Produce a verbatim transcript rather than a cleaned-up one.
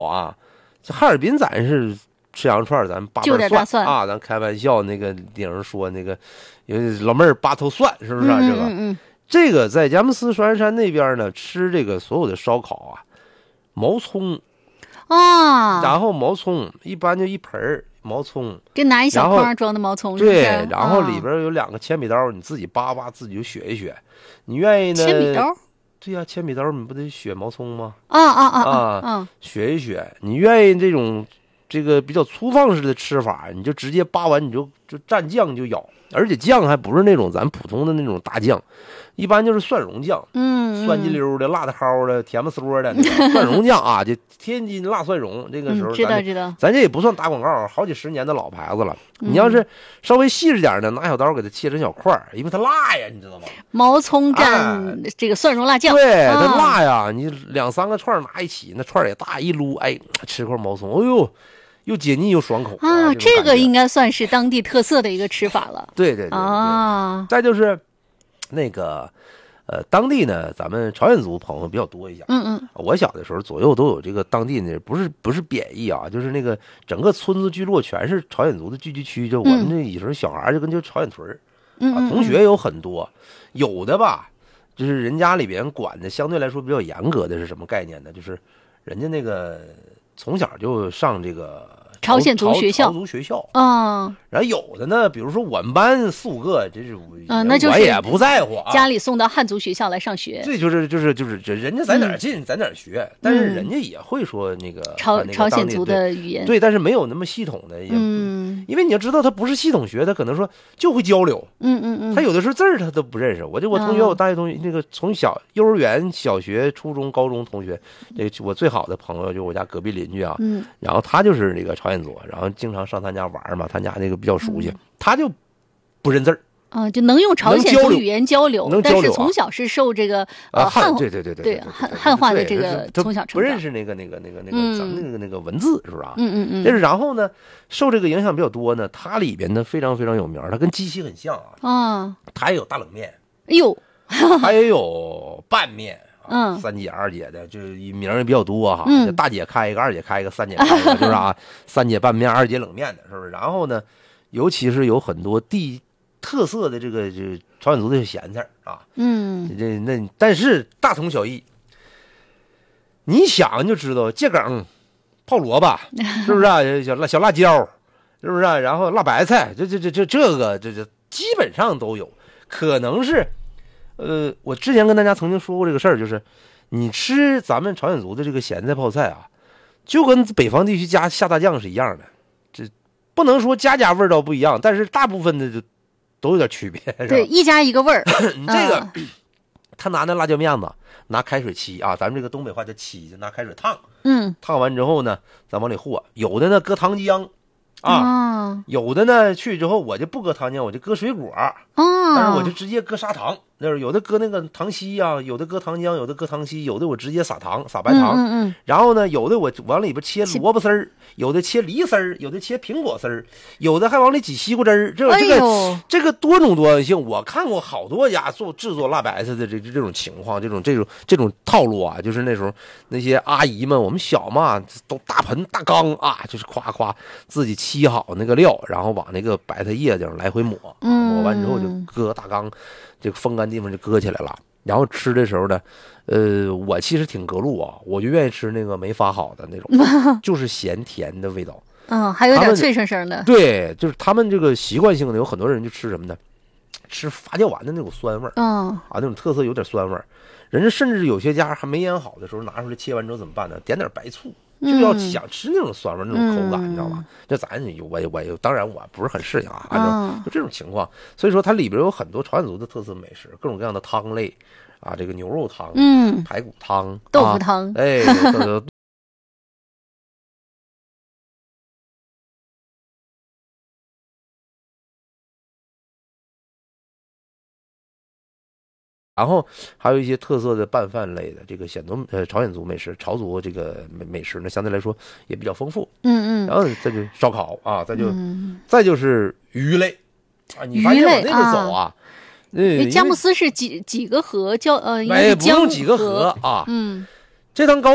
啊，这哈尔滨咱是吃羊肉串，咱八瓣蒜, 蒜啊，咱开玩笑那个顶上说那个有老妹儿八头蒜，是不是啊？ 嗯、 这个、 嗯嗯、 这个在佳木斯双山那边呢，吃这个所有的烧烤啊，毛葱啊， 然后毛葱一般就一盆毛葱， 就拿一小筐装的毛葱，是不是？ 对，然后里边有两个铅笔刀，你自己叭叭自己就削一削，你愿意呢？ 铅笔刀。 对呀、啊，铅笔刀你不得削毛葱吗？ 啊啊啊啊！ 嗯， 削一削。你愿意这种这个比较粗放式的吃法，你就直接扒完你就就蘸酱就舀，而且酱还不是那种咱普通的那种大酱，一般就是蒜蓉酱， 嗯， 酸叽溜的、辣的齁的、甜不嗦的那个蒜蓉酱啊，就天津辣蒜蓉。这个时候、 嗯、知道知道， 咱这也不算打广告，好几十年的老牌子了。你要是稍微细致点的，拿小刀给它切成小块，因为它辣呀，你知道吗？ 毛葱蘸这个蒜蓉辣酱， 哎、对，它辣呀、啊！你两三个串拿一起，那串也大，一撸，哎，吃块毛葱，哎呦，又解腻又爽口啊！这, 这个应该算是当地特色的一个吃法了。 对对 对, 对啊！ 再就是那个。呃，当地呢，咱们朝鲜族朋友比较多一些。 嗯嗯， 我小的时候左右都有这个当地呢，不是不是贬义啊，就是那个整个村子聚落全是朝鲜族的聚集区，就我们这有时候小孩就跟就朝鲜屯儿， 嗯啊，同学有很多，有的吧，就是人家里边管的相对来说比较严格的是什么概念呢？就是人家那个从小就上这个。 朝鲜族学校， 朝族学校， 嗯， 然后有的呢，比如说我们班四五个，这是嗯，那就是我也不在乎啊， 家里送到汉族学校来上学， 这就是就是就是这人家在哪儿近、嗯、在哪儿学，但是人家也会说那个朝、 啊那个、 朝鲜族的语言， 对，但是没有那么系统的，也嗯， 因为你要知道他不是系统学，他可能说就会交流， 嗯嗯嗯， 他有的时候字儿他都不认识，我就我同学，我大学同学，那个从小幼儿园、小学、初中、高中同学，这个我最好的朋友就我家隔壁邻居啊， 嗯， 然后他就是那个朝鲜族，然后经常上他家玩嘛，他家那个比较熟悉，嗯、他就不认字儿。 啊、呃，就能用朝鲜族语言交流， 能交流， 但是从小是受这个呃汉对对对对汉汉化的这个从小成长， 不认识那个那个那个那个咱们那个那个文字是不是啊？ 嗯嗯嗯。 但是然后呢，受这个影响比较多呢，它里边呢非常非常有名，它跟鸡西很像啊。 啊。 它也有大冷面， 哎呦， 它也有拌面。 嗯， 三姐二姐的，就是名儿也比较多哈。 嗯， 大姐开一个，二姐开一个，三姐开一个，就是啊，三姐拌面，二姐冷面的，是不是？然后呢，尤其是有很多地特色的这个这朝鲜族的咸菜啊， 嗯， 这那但是大同小异。你想就知道，桔梗、泡萝卜，是不是啊？小辣小辣椒，是不是啊？然后辣白菜，这这这这这个这这基本上都有，可能是。呃，我之前跟大家曾经说过这个事儿，就是你吃咱们朝鲜族的这个咸菜泡菜啊，就跟北方地区加下大酱是一样的，这不能说家家味道不一样，但是大部分的就都有点区别。 对，一家一个味儿。 你这个、嗯、他拿那辣椒面子，拿开水沏啊，咱们这个东北话叫沏，就拿开水烫。 嗯， 烫完之后呢，咱往里和，有的呢搁糖浆。啊、 哦， 有的呢去之后我就不搁糖浆，我就搁水果， 哦， 但是我就直接搁砂糖，就是有的搁那个糖稀呀、啊，有的搁糖浆，有的搁糖稀，有的我直接撒糖撒白糖， 嗯嗯嗯， 然后呢，有的我往里边切萝卜丝儿，有的切梨丝儿，有的切苹果丝儿，有的还往里挤西瓜汁儿，这这个、 哎、 这个多种多样性，我看过好多家做制作辣白菜的这这种情况，这种这种这种套路啊，就是那时候那些阿姨们，我们小嘛都大盆大缸啊，就是夸夸自己沏好那个料，然后往那个白菜叶子上来回抹， 嗯、 抹完之后就搁大缸，这个风干地方就搁起来了。然后吃的时候呢，呃，我其实挺隔路啊，我就愿意吃那个没发好的那种，就是咸甜的味道。 嗯，还有点脆生生的。 对，就是他们这个习惯性的，有很多人就吃什么呢？吃发酵完的那种酸味儿。 嗯， 啊，那种特色有点酸味儿。人家甚至有些家还没腌好的时候，拿出来切完之后怎么办呢？点点白醋。就要想吃那种酸味、嗯、那种口感，你知道吧？这咱我我当然我不是很适应啊，按照就这种情况，所以说它里边有很多朝鲜族的特色美食，各种各样的汤类啊，这个牛肉汤、 嗯， 排骨汤、 豆腐汤， 啊、哎，然后还有一些特色的拌饭类的，这个鲜族呃朝鲜族美食、朝族这个美美食呢，相对来说也比较丰富。 嗯嗯。 然后再就烧烤啊，再就、 嗯、 再就是鱼类啊，你发现往那边走啊， 那佳木斯是几几个河交呃， 哎，不用几个河啊， 嗯， 这趟高。